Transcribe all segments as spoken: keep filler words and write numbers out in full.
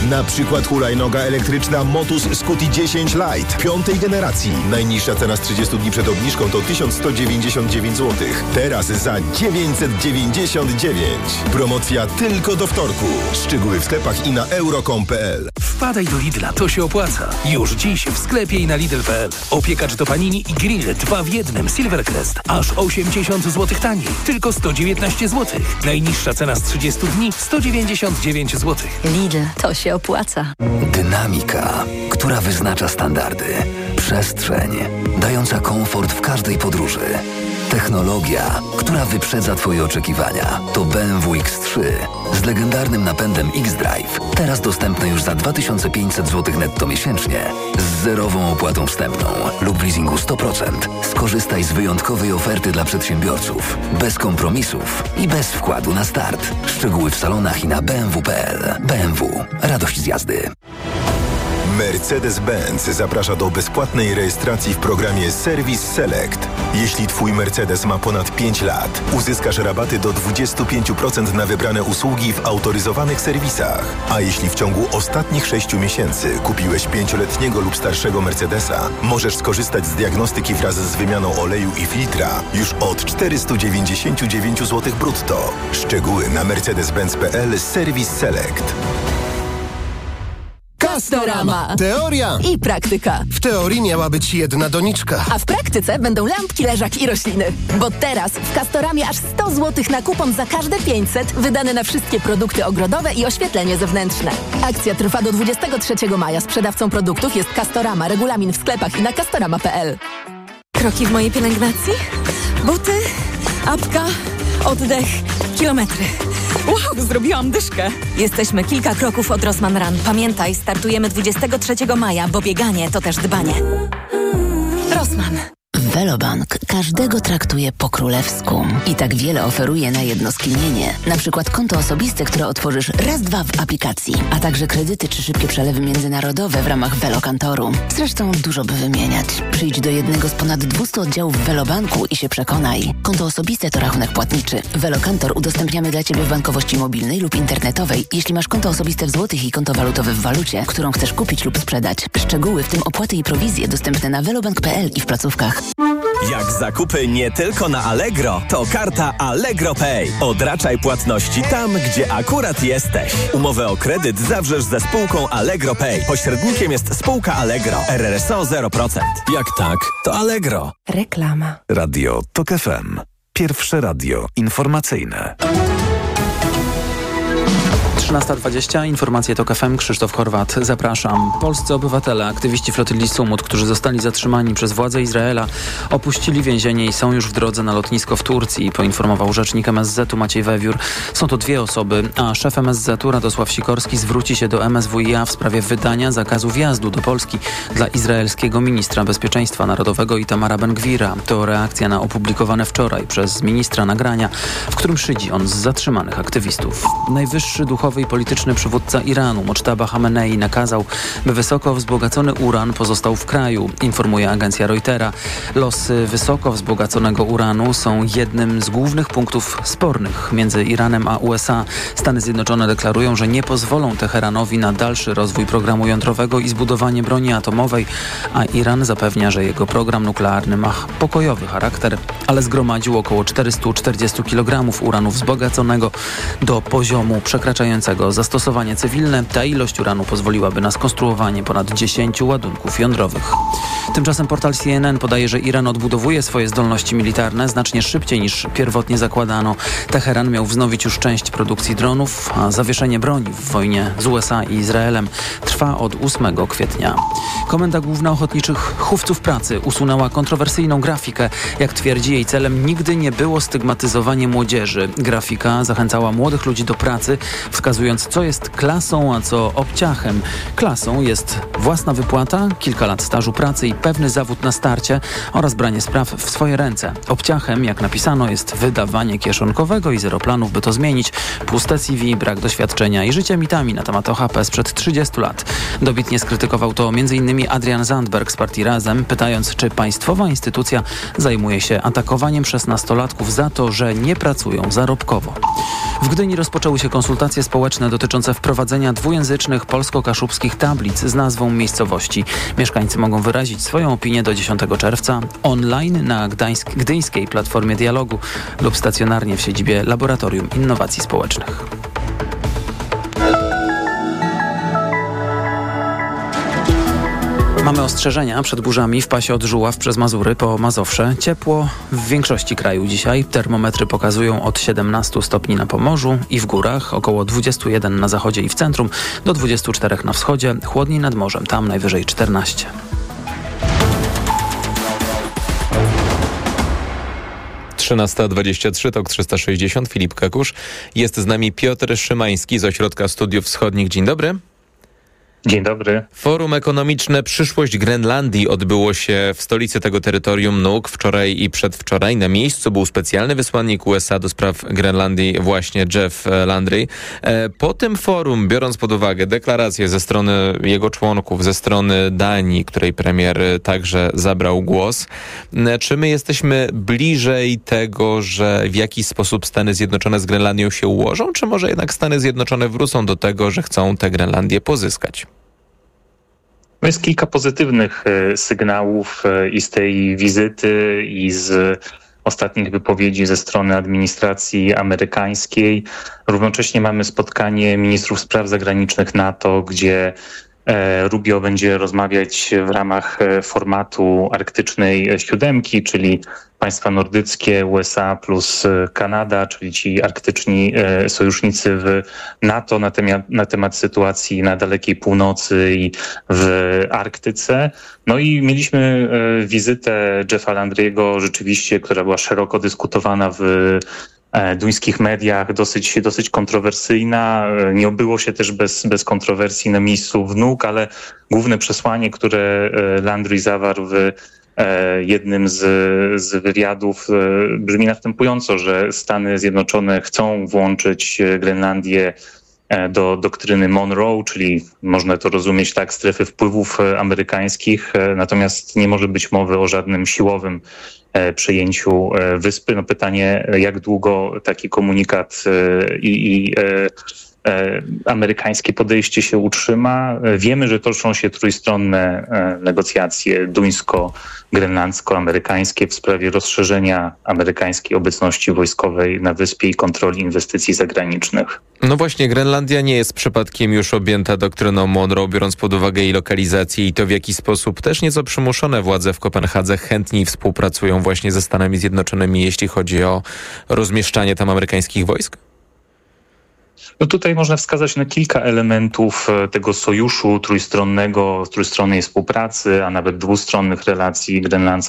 Na przykład hulajnoga elektryczna Motus Scuti dziesięć Lite piątej generacji. Najniższa cena z trzydziestu dni przed obniżką to tysiąc sto dziewięćdziesiąt dziewięć złotych. Teraz za dziewięćset dziewięćdziesiąt dziewięć. Promocja tylko do wtorku. Szczegóły w sklepach i na euro kropka com kropka p l. Wpadaj do Lidla, to się opłaca. Już dziś w sklepie i na lidl kropka p l. Opiekacz do panini i grill dwa w jednym Silvercrest. Aż osiemdziesiąt złotych taniej. Tylko sto dziewiętnaście złotych. Najniższa cena z trzydziestu dni sto dziewięćdziesiąt dziewięć złotych. Lidl, to się opłaca. Dynamika, która wyznacza standardy. Przestrzeń, dająca komfort w każdej podróży. Technologia, która wyprzedza Twoje oczekiwania. To B M W X trzy z legendarnym napędem X-Drive. Teraz dostępne już za dwa tysiące pięćset złotych netto miesięcznie. Z zerową opłatą wstępną lub w leasingu sto procent. Skorzystaj z wyjątkowej oferty dla przedsiębiorców. Bez kompromisów i bez wkładu na start. Szczegóły w salonach i na b m w kropka p l. B M W. Radość z jazdy. Mercedes-Benz zaprasza do bezpłatnej rejestracji w programie Service Select. Jeśli Twój Mercedes ma ponad pięć lat, uzyskasz rabaty do dwadzieścia pięć procent na wybrane usługi w autoryzowanych serwisach. A jeśli w ciągu ostatnich sześciu miesięcy kupiłeś pięcioletniego lub starszego Mercedesa, możesz skorzystać z diagnostyki wraz z wymianą oleju i filtra już od czterysta dziewięćdziesiąt dziewięć złotych brutto. Szczegóły na mercedes benz kropka p l Service Select. Castorama. Teoria I praktyka. W teorii miała być jedna doniczka. A w praktyce będą lampki, leżaki i rośliny. Bo teraz w Castoramie aż sto złotych na kupon za każde pięćset wydane na wszystkie produkty ogrodowe i oświetlenie zewnętrzne. Akcja trwa do dwudziestego trzeciego maja. Sprzedawcą produktów jest Castorama. Regulamin w sklepach i na castorama kropka p l. Kroki w mojej pielęgnacji, buty, apka, oddech, kilometry. Wow, zrobiłam dyszkę. Jesteśmy kilka kroków od Rossmann Run. Pamiętaj, startujemy dwudziestego trzeciego maja, bo bieganie to też dbanie. Rossmann. Velobank każdego traktuje po królewsku i tak wiele oferuje na jedno skinienie. Na przykład konto osobiste, które otworzysz raz, dwa w aplikacji, a także kredyty czy szybkie przelewy międzynarodowe w ramach Velokantoru. Zresztą dużo by wymieniać. Przyjdź do jednego z ponad dwustu oddziałów Velobanku i się przekonaj. Konto osobiste to rachunek płatniczy. Velokantor udostępniamy dla Ciebie w bankowości mobilnej lub internetowej, jeśli masz konto osobiste w złotych i konto walutowe w walucie, którą chcesz kupić lub sprzedać. Szczegóły, w tym opłaty i prowizje, dostępne na velobank kropka p l i w placówkach. Jak zakupy nie tylko na Allegro, to karta Allegro Pay. Odraczaj płatności tam, gdzie akurat jesteś. Umowę o kredyt zawrzesz ze spółką Allegro Pay. Pośrednikiem jest spółka Allegro. R R S O zero procent. Jak tak, to Allegro. Reklama. Radio Tok F M. Pierwsze radio informacyjne. trzynasta dwadzieścia, informacje TOK F M, Krzysztof Horwat, zapraszam. Polscy obywatele, aktywiści flotyli Sumut, którzy zostali zatrzymani przez władze Izraela, opuścili więzienie i są już w drodze na lotnisko w Turcji, poinformował rzecznik M S Z u Maciej Wewiór. Są to dwie osoby, a szef M S Z u Radosław Sikorski zwróci się do M S W i A w sprawie wydania zakazu wjazdu do Polski dla izraelskiego ministra bezpieczeństwa narodowego Itamara Ben-Gvira. To reakcja na opublikowane wczoraj przez ministra nagrania, w którym szydzi on z zatrzymanych aktywistów. Najwyższy duchowy i polityczny przywódca Iranu, Mochtaba Hamenei, nakazał, by wysoko wzbogacony uran pozostał w kraju, informuje agencja Reutera. Losy wysoko wzbogaconego uranu są jednym z głównych punktów spornych między Iranem a U S A. Stany Zjednoczone deklarują, że nie pozwolą Teheranowi na dalszy rozwój programu jądrowego i zbudowanie broni atomowej, a Iran zapewnia, że jego program nuklearny ma pokojowy charakter, ale zgromadził około czterysta czterdzieści kilogramów uranu wzbogaconego do poziomu przekraczającego zastosowanie cywilne. Ta ilość uranu pozwoliłaby na skonstruowanie ponad dziesięciu ładunków jądrowych. Tymczasem portal C N N podaje, że Iran odbudowuje swoje zdolności militarne znacznie szybciej niż pierwotnie zakładano. Teheran miał wznowić już część produkcji dronów, a zawieszenie broni w wojnie z U S A i Izraelem trwa od ósmego kwietnia. Komenda Główna Ochotniczych Chówców Pracy usunęła kontrowersyjną grafikę. Jak twierdzi, jej celem nigdy nie było stygmatyzowanie młodzieży. Grafika zachęcała młodych ludzi do pracy, wskazując, co jest klasą, a co obciachem. Klasą jest własna wypłata, kilka lat stażu pracy i pewny zawód na starcie oraz branie spraw w swoje ręce. Obciachem, jak napisano, jest wydawanie kieszonkowego i zero planów, by to zmienić, puste C V, brak doświadczenia i życie mitami na temat O H P sprzed trzydziestu lat. Dobitnie skrytykował to między innymi Adrian Zandberg z partii Razem, pytając, czy państwowa instytucja zajmuje się atakowaniem szesnastolatków za to, że nie pracują zarobkowo. W Gdyni rozpoczęły się konsultacje społeczne dotyczące wprowadzenia dwujęzycznych polsko-kaszubskich tablic z nazwą miejscowości. Mieszkańcy mogą wyrazić swoją opinię do dziesiątego czerwca online na Gdańsk, gdyńskiej platformie dialogu lub stacjonarnie w siedzibie Laboratorium Innowacji Społecznych. Mamy ostrzeżenia przed burzami w pasie od Żuław przez Mazury po Mazowsze. Ciepło w większości kraju dzisiaj. Termometry pokazują od siedemnastu stopni na Pomorzu i w górach, około dwudziestu jeden na zachodzie i w centrum, do dwudziestu czterech na wschodzie. Chłodniej nad morzem, tam najwyżej czternaście. trzynasta dwadzieścia trzy, tok trzysta sześćdziesiąt, Filip Kakusz. Jest z nami Piotr Szymański z Ośrodka Studiów Wschodnich. Dzień dobry. Dzień dobry. Forum ekonomiczne Przyszłość Grenlandii odbyło się w stolicy tego terytorium Nuuk wczoraj i przedwczoraj. Na miejscu był specjalny wysłannik U S A do spraw Grenlandii, właśnie Jeff Landry. Po tym forum, biorąc pod uwagę deklaracje ze strony jego członków, ze strony Danii, której premier także zabrał głos, czy my jesteśmy bliżej tego, że w jakiś sposób Stany Zjednoczone z Grenlandią się ułożą, czy może jednak Stany Zjednoczone wrócą do tego, że chcą tę Grenlandię pozyskać? Jest kilka pozytywnych sygnałów i z tej wizyty, i z ostatnich wypowiedzi ze strony administracji amerykańskiej. Równocześnie mamy spotkanie ministrów spraw zagranicznych NATO, gdzie Rubio będzie rozmawiać w ramach formatu arktycznej siódemki, czyli państwa nordyckie, U S A plus Kanada, czyli ci arktyczni sojusznicy w NATO na temat, na temat sytuacji na Dalekiej Północy i w Arktyce. No i mieliśmy wizytę Jeffa Landry'ego rzeczywiście, która była szeroko dyskutowana w duńskich mediach, dosyć, dosyć kontrowersyjna. Nie obyło się też bez, bez kontrowersji na miejscu w Nuuk, ale główne przesłanie, które Landry zawarł w jednym z, z wywiadów, brzmi następująco, że Stany Zjednoczone chcą włączyć Grenlandię do doktryny Monroe, czyli można to rozumieć tak, strefy wpływów amerykańskich, natomiast nie może być mowy o żadnym siłowym przejęciu wyspy. No pytanie, jak długo taki komunikat i, i amerykańskie podejście się utrzyma. Wiemy, że toczą się trójstronne negocjacje duńsko-grenlandzko-amerykańskie w sprawie rozszerzenia amerykańskiej obecności wojskowej na wyspie i kontroli inwestycji zagranicznych. No właśnie, Grenlandia nie jest przypadkiem już objęta doktryną Monroe, biorąc pod uwagę jej lokalizację i to, w jaki sposób też nieco przymuszone władze w Kopenhadze chętniej współpracują właśnie ze Stanami Zjednoczonymi, jeśli chodzi o rozmieszczanie tam amerykańskich wojsk? No tutaj można wskazać na kilka elementów tego sojuszu trójstronnego, trójstronnej współpracy, a nawet dwustronnych relacji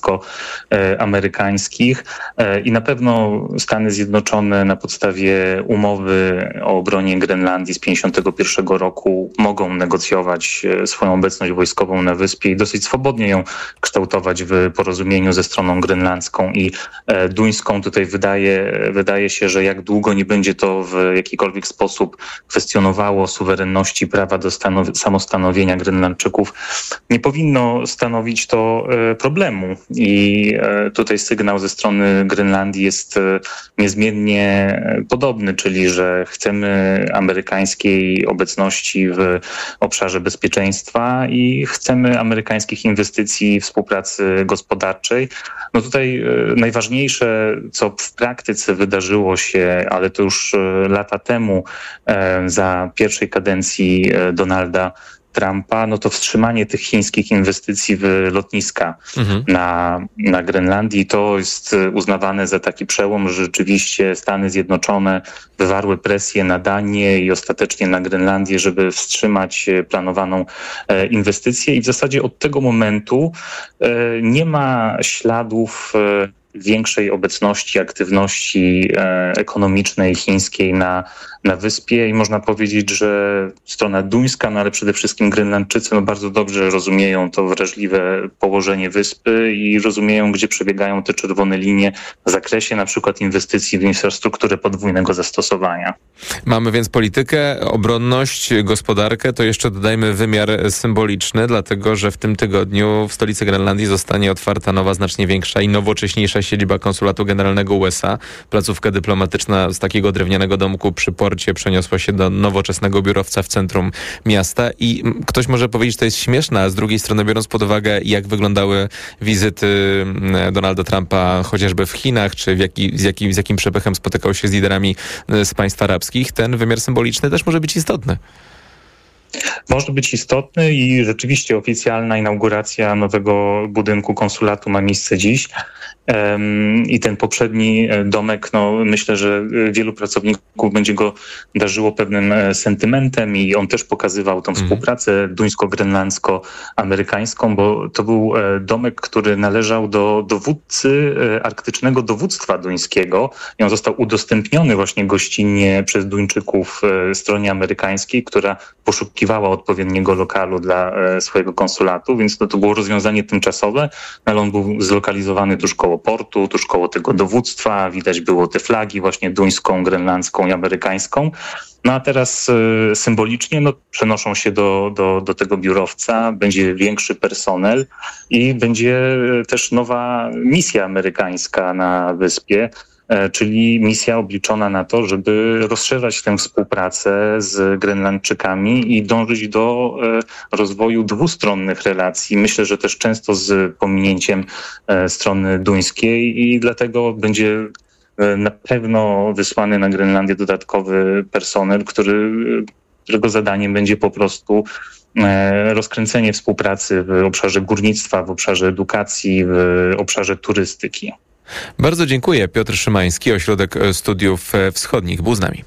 grenlandzko-amerykańskich. I na pewno Stany Zjednoczone na podstawie umowy o obronie Grenlandii z pięćdziesiątego pierwszego roku mogą negocjować swoją obecność wojskową na wyspie i dosyć swobodnie ją kształtować w porozumieniu ze stroną grenlandzką i duńską. Tutaj wydaje, wydaje się, że jak długo nie będzie to w jakikolwiek sposób kwestionowało suwerenności prawa do stanow- samostanowienia Grenlandczyków, nie powinno stanowić to e, problemu. I e, tutaj sygnał ze strony Grenlandii jest e, niezmiennie podobny, czyli że chcemy amerykańskiej obecności w obszarze bezpieczeństwa i chcemy amerykańskich inwestycji i współpracy gospodarczej. No tutaj e, najważniejsze, co w praktyce wydarzyło się, ale to już e, lata temu, za pierwszej kadencji Donalda Trumpa, no to wstrzymanie tych chińskich inwestycji w lotniska mhm. na, na Grenlandii. To jest uznawane za taki przełom, że rzeczywiście Stany Zjednoczone wywarły presję na Danię i ostatecznie na Grenlandię, żeby wstrzymać planowaną inwestycję i w zasadzie od tego momentu nie ma śladów większej obecności, aktywności e, ekonomicznej chińskiej na, na wyspie i można powiedzieć, że strona duńska, no ale przede wszystkim Grenlandczycy no bardzo dobrze rozumieją to wrażliwe położenie wyspy i rozumieją, gdzie przebiegają te czerwone linie w zakresie na przykład inwestycji w infrastrukturę podwójnego zastosowania. Mamy więc politykę, obronność, gospodarkę, to jeszcze dodajmy wymiar symboliczny, dlatego że w tym tygodniu w stolicy Grenlandii zostanie otwarta nowa, znacznie większa i nowocześniejsza siedziba konsulatu generalnego U S A. Placówka dyplomatyczna z takiego drewnianego domku przy porcie przeniosła się do nowoczesnego biurowca w centrum miasta i ktoś może powiedzieć, że to jest śmieszne, a z drugiej strony biorąc pod uwagę, jak wyglądały wizyty Donalda Trumpa chociażby w Chinach, czy w jaki, z, jakim, z jakim przepychem spotykał się z liderami z państw arabskich, ten wymiar symboliczny też może być istotny. Może być istotny i rzeczywiście oficjalna inauguracja nowego budynku konsulatu ma miejsce dziś. I ten poprzedni domek, no myślę, że wielu pracowników będzie go darzyło pewnym sentymentem i on też pokazywał tą współpracę duńsko-grenlandzko-amerykańską, bo to był domek, który należał do dowódcy arktycznego dowództwa duńskiego i on został udostępniony właśnie gościnnie przez Duńczyków stronie amerykańskiej, która poszukiwała odpowiedniego lokalu dla swojego konsulatu, więc to, to było rozwiązanie tymczasowe, ale on był zlokalizowany tuż koło portu, tuż koło tego dowództwa. Widać było te flagi właśnie duńską, grenlandzką i amerykańską. No a teraz y, symbolicznie no, przenoszą się do, do, do tego biurowca, będzie większy personel i będzie też nowa misja amerykańska na wyspie, czyli misja obliczona na to, żeby rozszerzać tę współpracę z Grenlandczykami i dążyć do rozwoju dwustronnych relacji. Myślę, że też często z pominięciem strony duńskiej i dlatego będzie na pewno wysłany na Grenlandię dodatkowy personel, który, którego zadaniem będzie po prostu rozkręcenie współpracy w obszarze górnictwa, w obszarze edukacji, w obszarze turystyki. Bardzo dziękuję. Piotr Szymański, Ośrodek Studiów Wschodnich, był z nami.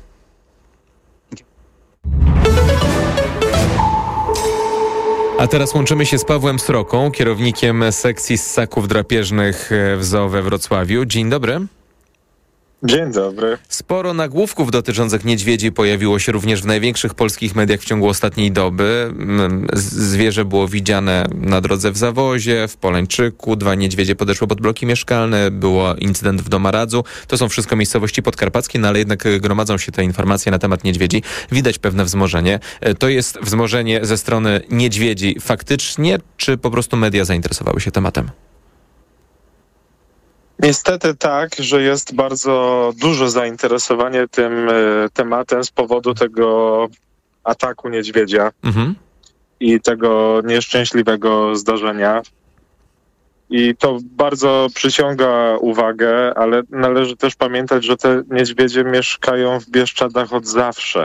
A teraz łączymy się z Pawłem Sroką, kierownikiem sekcji ssaków drapieżnych w Zoo we Wrocławiu. Dzień dobry. Dzień dobry. Sporo nagłówków dotyczących niedźwiedzi pojawiło się również w największych polskich mediach w ciągu ostatniej doby. Zwierzę było widziane na drodze w Zawozie, w Poleńczyku, dwa niedźwiedzie podeszły pod bloki mieszkalne, było incydent w Domaradzu. To są wszystko miejscowości podkarpackie, no ale jednak gromadzą się te informacje na temat niedźwiedzi. Widać pewne wzmożenie. To jest wzmożenie ze strony niedźwiedzi faktycznie, czy po prostu media zainteresowały się tematem? Niestety tak, że jest bardzo duże zainteresowanie tym y, tematem z powodu tego ataku niedźwiedzia mhm. i tego nieszczęśliwego zdarzenia. I to bardzo przyciąga uwagę, ale należy też pamiętać, że te niedźwiedzie mieszkają w Bieszczadach od zawsze.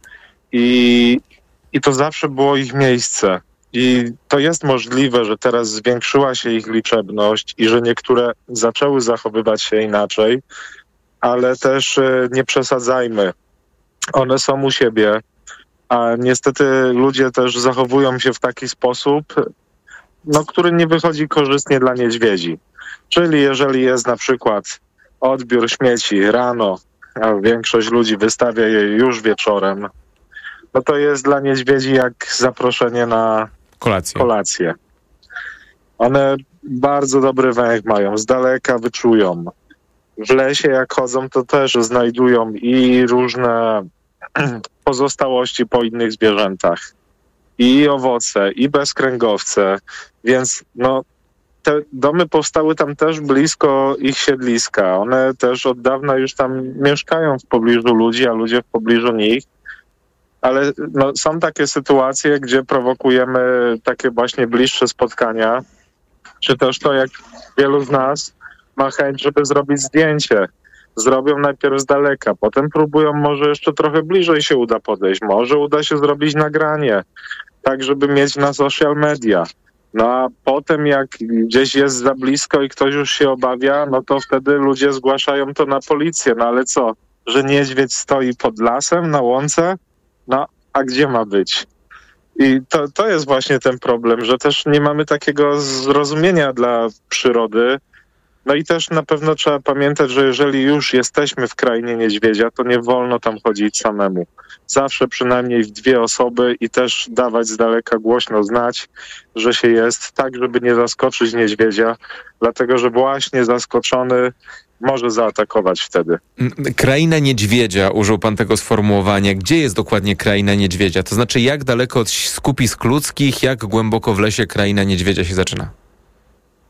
I, i to zawsze było ich miejsce. I to jest możliwe, że teraz zwiększyła się ich liczebność i że niektóre zaczęły zachowywać się inaczej, ale też nie przesadzajmy. One są u siebie, a niestety ludzie też zachowują się w taki sposób, no, który nie wychodzi korzystnie dla niedźwiedzi. Czyli jeżeli jest na przykład odbiór śmieci rano, a większość ludzi wystawia je już wieczorem, no to jest dla niedźwiedzi jak zaproszenie na kolację. kolację. One bardzo dobry węch mają, z daleka wyczują. W lesie jak chodzą, to też znajdują i różne pozostałości po innych zwierzętach. I owoce, i bezkręgowce, więc no te domy powstały tam też blisko ich siedliska. One też od dawna już tam mieszkają w pobliżu ludzi, a ludzie w pobliżu nich. Ale no, są takie sytuacje, gdzie prowokujemy takie właśnie bliższe spotkania, czy też to, jak wielu z nas ma chęć, żeby zrobić zdjęcie. Zrobią najpierw z daleka, potem próbują, może jeszcze trochę bliżej się uda podejść, może uda się zrobić nagranie, tak żeby mieć na social media. No a potem jak gdzieś jest za blisko i ktoś już się obawia, no to wtedy ludzie zgłaszają to na policję. No ale co, że niedźwiedź stoi pod lasem na łące? No, a gdzie ma być? I to, to jest właśnie ten problem, że też nie mamy takiego zrozumienia dla przyrody. No i też na pewno trzeba pamiętać, że jeżeli już jesteśmy w krainie niedźwiedzia, to nie wolno tam chodzić samemu. Zawsze przynajmniej w dwie osoby i też dawać z daleka głośno znać, że się jest, tak żeby nie zaskoczyć niedźwiedzia, dlatego że właśnie zaskoczony może zaatakować wtedy. Kraina niedźwiedzia, użył pan tego sformułowania. Gdzie jest dokładnie kraina niedźwiedzia? To znaczy, jak daleko od skupisk ludzkich, jak głęboko w lesie kraina niedźwiedzia się zaczyna?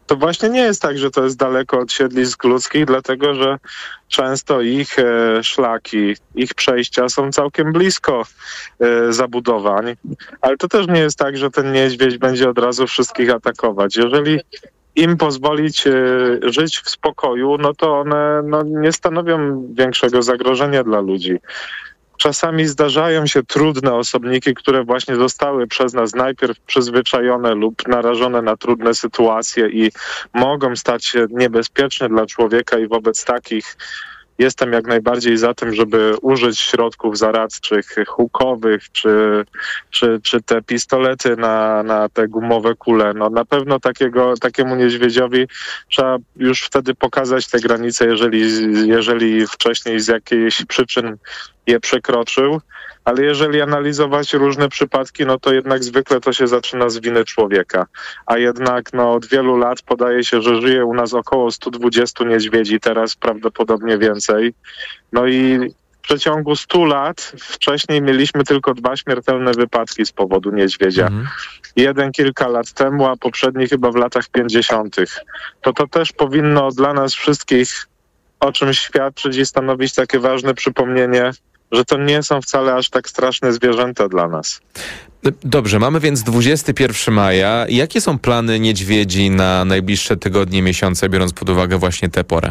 to właśnie nie jest tak, że to jest daleko od siedlisk ludzkich, dlatego że często ich e, szlaki, ich przejścia są całkiem blisko e, zabudowań, ale to też nie jest tak, że ten niedźwiedź będzie od razu wszystkich atakować. Jeżeli im pozwolić e, żyć w spokoju, no to one no, nie stanowią większego zagrożenia dla ludzi. Czasami zdarzają się trudne osobniki, które właśnie zostały przez nas najpierw przyzwyczajone lub narażone na trudne sytuacje i mogą stać się niebezpieczne dla człowieka i wobec takich jestem jak najbardziej za tym, żeby użyć środków zaradczych, hukowych, czy, czy, czy te pistolety na, na te gumowe kule. No na pewno takiego, takiemu niedźwiedziowi trzeba już wtedy pokazać te granice, jeżeli, jeżeli wcześniej z jakiejś przyczyn je przekroczył. Ale jeżeli analizować różne przypadki, no to jednak zwykle to się zaczyna z winy człowieka. A jednak no, od wielu lat podaje się, że żyje u nas około sto dwadzieścia niedźwiedzi, teraz prawdopodobnie więcej. No i w przeciągu stu lat wcześniej mieliśmy tylko dwa śmiertelne wypadki z powodu niedźwiedzia. Mhm. Jeden kilka lat temu, a poprzedni chyba w latach pięćdziesiątych. To to też powinno dla nas wszystkich o czymś świadczyć i stanowić takie ważne przypomnienie, że to nie są wcale aż tak straszne zwierzęta dla nas. Dobrze, mamy więc dwudziestego pierwszego maja. Jakie są plany niedźwiedzi na najbliższe tygodnie, miesiące, biorąc pod uwagę właśnie tę porę?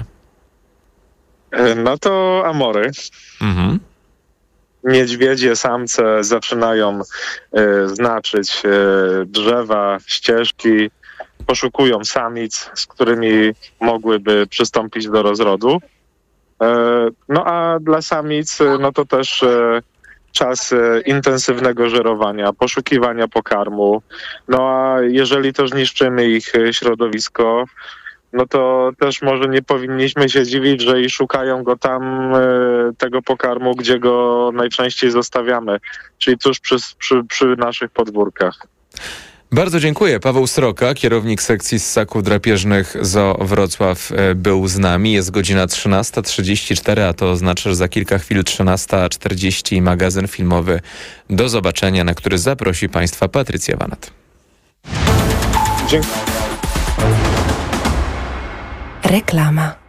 No to amory. Mhm. Niedźwiedzie, samce zaczynają e, znaczyć e, drzewa, ścieżki, poszukują samic, z którymi mogłyby przystąpić do rozrodu. No a dla samic no to też czas intensywnego żerowania, poszukiwania pokarmu. No a jeżeli też niszczymy ich środowisko, no to też może nie powinniśmy się dziwić, że i szukają go tam, tego pokarmu, gdzie go najczęściej zostawiamy, czyli tuż przy, przy, przy naszych podwórkach. Bardzo dziękuję. Paweł Sroka, kierownik sekcji ssaków drapieżnych Zoo Wrocław, był z nami. Jest godzina trzynasta trzydzieści cztery, a to oznacza, że za kilka chwil trzynasta czterdzieści magazyn filmowy Do zobaczenia, na który zaprosi Państwa Patrycja Wanat. Dziękuję. Reklama.